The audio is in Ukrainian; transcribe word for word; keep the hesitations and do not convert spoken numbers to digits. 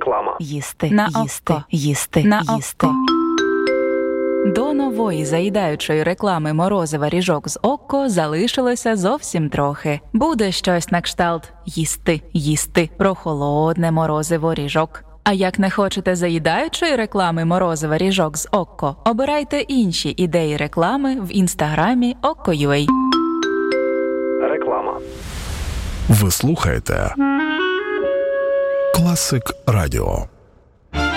Реклама. Їсти, На їсти, око. їсти, На їсти. око. До нової заїдаючої реклами морозива ріжок з Окко залишилося зовсім трохи. Буде щось на кшталт «їсти, їсти» про холодне морозиво ріжок. А як не хочете заїдаючої реклами морозива ріжок з Окко, обирайте інші ідеї реклами в інстаграмі Okko.ua. Реклама. Ви слухаєте Класик Радіо.